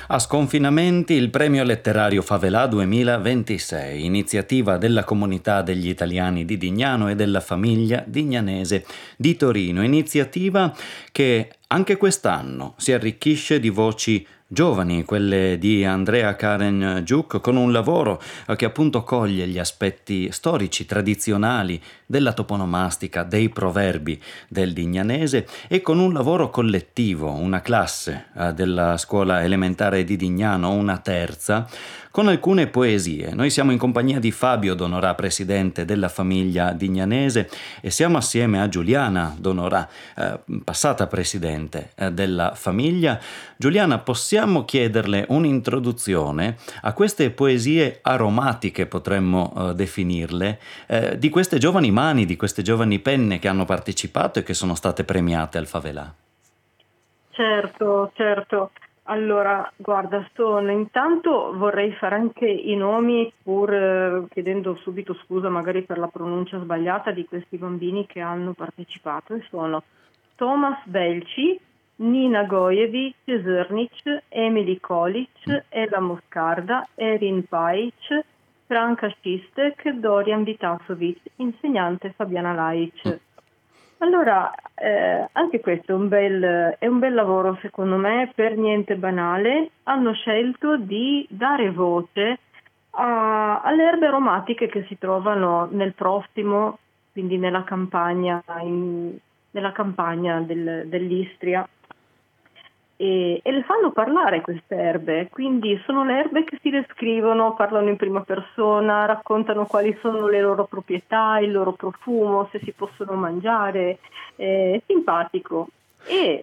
A Sconfinamenti il premio letterario Favelà 2026, iniziativa della comunità degli italiani di Dignano e della famiglia dignanese di Torino, iniziativa che anche quest'anno si arricchisce di voci giovani, quelle di Andrea Karen Giuk, con un lavoro che appunto coglie gli aspetti storici, tradizionali della toponomastica, dei proverbi del dignanese e con un lavoro collettivo, una classe della scuola elementare di Dignano, una terza, con alcune poesie. Noi siamo in compagnia di Fabio Donorà, presidente della famiglia dignanese, e siamo assieme a Giuliana Donorà, passata presidente della famiglia. Giuliana, possiamo chiederle un'introduzione a queste poesie aromatiche, potremmo definirle, di queste giovani mani, di queste giovani penne che hanno partecipato e che sono state premiate al Favelà? Certo, certo. Allora, guarda, intanto vorrei fare anche i nomi, pur chiedendo subito scusa magari per la pronuncia sbagliata di questi bambini che hanno partecipato. E sono Thomas Belci, Nina Gojevic, Zrnic, Emily Kolic, Ela Moscarda, Erin Pajic, Franca Šistek, Dorian Vitasovic, insegnante Fabiana Laic. Allora, anche questo è un bel lavoro, secondo me, per niente banale. Hanno scelto di dare voce alle erbe aromatiche che si trovano nel prossimo, quindi nella campagna, dell'Istria. E le fanno parlare queste erbe, quindi sono le erbe che si descrivono, parlano in prima persona, raccontano quali sono le loro proprietà, il loro profumo, se si possono mangiare, è simpatico. E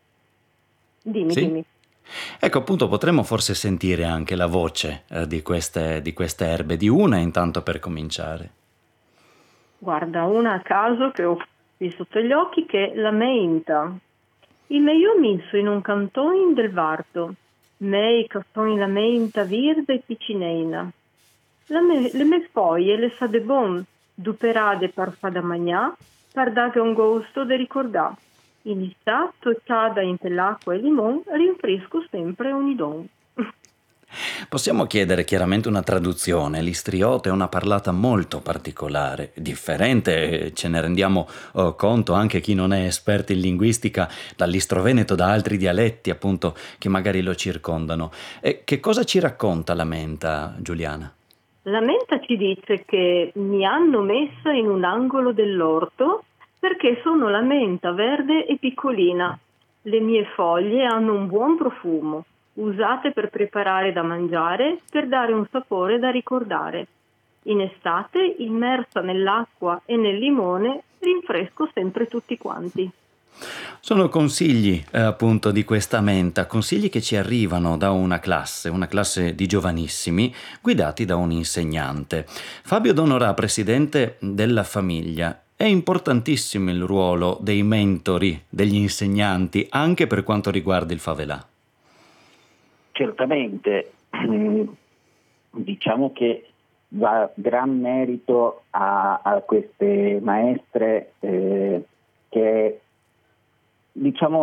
Sì? dimmi. Ecco, appunto, potremmo forse sentire anche la voce di queste erbe, di una intanto per cominciare. Guarda, una a caso che ho qui sotto gli occhi, che è la menta. Il meglio misso in un canton del Varto, mei canton la menta virda e piccineina. Le mie foglie le sa de bon, duperade par fa da magnà, par dare un gusto de ricordà. In stato ciada in l'acqua e limon, rinfresco sempre ogni don. Possiamo chiedere chiaramente una traduzione. L'istriote è una parlata molto particolare, differente, ce ne rendiamo conto anche chi non è esperto in linguistica, dall'istroveneto, da altri dialetti appunto che magari lo circondano. E che cosa ci racconta la menta, Giuliana? La menta ci dice che mi hanno messa in un angolo dell'orto perché sono la menta verde e piccolina. Le mie foglie hanno un buon profumo, usate per preparare da mangiare, per dare un sapore da ricordare. In estate, immersa nell'acqua e nel limone, rinfresco sempre tutti quanti. Sono consigli, appunto, di questa menta, consigli che ci arrivano da una classe di giovanissimi, guidati da un insegnante. Fabio Donorà, presidente della famiglia, è importantissimo il ruolo dei mentori, degli insegnanti, anche per quanto riguarda il Favelà. Certamente, diciamo che va gran merito a queste maestre che diciamo